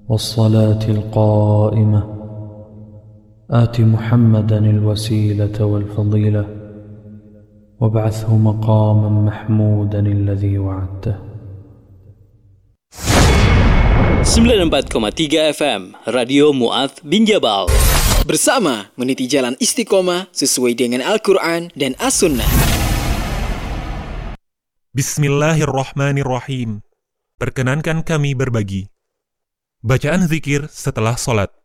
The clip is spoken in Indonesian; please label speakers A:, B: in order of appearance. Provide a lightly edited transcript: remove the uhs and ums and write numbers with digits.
A: والصلاة القائمة آت محمدا الوسيلة والفضيلة وابعثه مقاما محمودا الذي وعدته.
B: 94,3 FM Radio Mu'adz bin Jabal.
C: Bersama meniti jalan istiqomah sesuai dengan Al-Quran dan As-Sunnah.
D: Bismillahirrahmanirrahim. Perkenankan kami berbagi bacaan zikir setelah sholat.